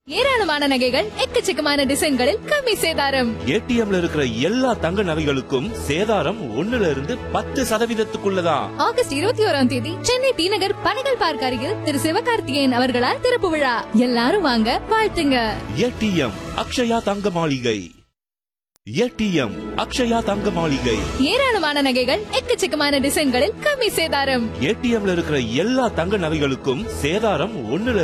ஏராளமான நகைகள் எக்கச்சக்கமான டிசைன்களில் கம்மி சேதாரம். ஏடிஎம்ல இருக்கிற எல்லா தங்க நகைகளுக்கும் சேதாரம் 1% ஆகஸ்ட் 21 சென்னை டி நகர் பனைகள் பார்க் அருகில் திரு சிவகார்த்திகேயன் அவர்களால் திறப்பு விழா. எல்லாரும் வாங்க, வாழ்த்துங்க. ஏடிஎம் அக்ஷயா தங்க மாளிகை. ஏடிஎம் அக்ஷயா தங்க மாளிகை. ஏராளமான நகைகள் எக்கச்சக்கமான டிசைன்களில் கம்மி சேதாரம். ஏடிஎம்ல இருக்கிற எல்லா தங்க நகைகளுக்கும் சேதாரம்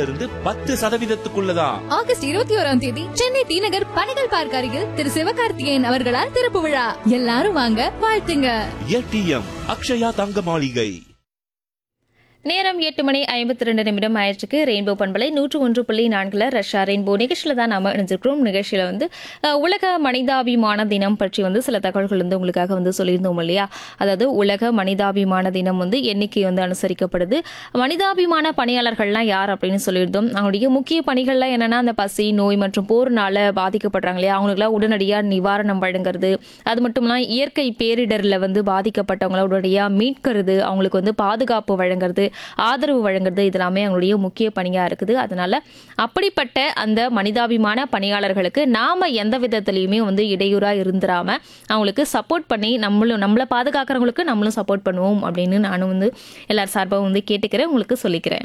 1% ஆகஸ்ட் 21 சென்னை டி நகர் பனைகள் பார்க் அருகில் திரு சிவகார்த்திகேயன் அவர்களால் திறப்பு விழா. எல்லாரும் வாங்க, வாழ்த்துங்க. ஏடிஎம் அக்ஷயா தங்க மாளிகை. நேரம் 8:52 ஆயிடுச்சுக்கு. ரெயின்போ பண்பலை 101.4 ரஷ்யா ரெயின்போ நிகழ்ச்சியில் தான் நாம இணைஞ்சிருக்கிறோம். நிகழ்ச்சியில் உலக மனிதாபிமான தினம் பற்றி சில தகவல்கள் உங்களுக்காக சொல்லியிருந்தோம் இல்லையா. அதாவது உலக மனிதாபிமான தினம் என்னைக்கு அனுசரிக்கப்படுது, மனிதாபிமான பணியாளர்கள்லாம் யார் அப்படின்னு சொல்லியிருந்தோம். அவங்களுடைய முக்கிய பணிகள்லாம் என்னன்னா, அந்த பசி, நோய் மற்றும் போர்னால பாதிக்கப்படுறாங்க இல்லையா, அவங்களுக்குலாம் உடனடியாக நிவாரணம் வழங்குறது, அது மட்டும் இல்லாமல் இயற்கை பேரிடரில் பாதிக்கப்பட்டவங்கள உடனடியாக மீட்கிறது, அவங்களுக்கு பாதுகாப்பு வழங்குறது, ஆதரவு வழங்குறது, இதெல்லாமே அவங்களுடைய முக்கிய பணியா இருக்குது. அதனால அப்படிப்பட்ட அந்த மனிதாபிமான பணியாளர்களுக்கு நாம எந்த விதத்திலையுமே இடையூறா இருந்துராம அவங்களுக்கு சப்போர்ட் பண்ணி நம்மளை பாதுகாக்கிறவங்களுக்கு நம்மளும் சப்போர்ட் பண்ணுவோம் அப்படின்னு நானும் எல்லார் சார்பாக கேட்டுக்கிறேன், உங்களுக்கு சொல்லிக்கிறேன்.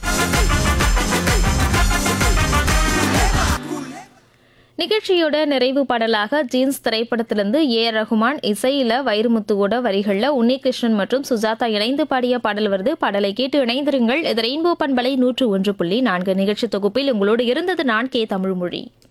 நிகழ்ச்சியோட நிறைவு பாடலாக ஜீன்ஸ் திரைப்படத்திலிருந்து ஏ.ஆர். ரஹ்மான் இசையில வைரமுத்துவோட வரிகள்ல உன்னிகிருஷ்ணன் மற்றும் சுஜாதா இணைந்து பாடிய பாடல் வருது. பாடலை கேட்டு இணைந்திருங்கள். இது ரெயின்போ பண்பலை 101.4 நிகழ்ச்சி தொகுப்பில் உங்களோடு இருந்தது நான் கே. தமிழ்மொழி.